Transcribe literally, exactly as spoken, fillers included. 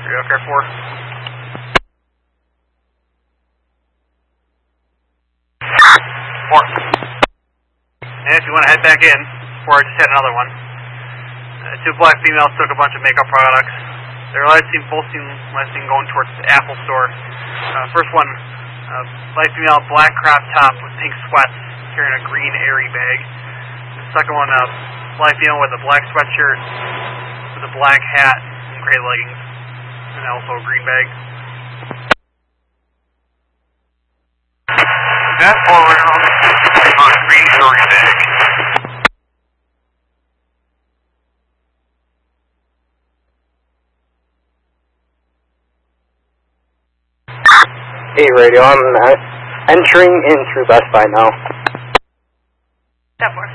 Okay, four. Four. And if you want to head back in, four, I just had another one. Uh, two black females took a bunch of makeup products. They were last seen, both seen, last seen going towards the Apple store. Uh, first one, uh, black female, black crop top with pink sweats, carrying a green airy bag. The second one, uh, black female with a black sweatshirt, with a black hat and gray leggings, and also a green bag. That forward on on green story bag. Hey, radio, I'm uh, entering in through Best Buy now. Step four.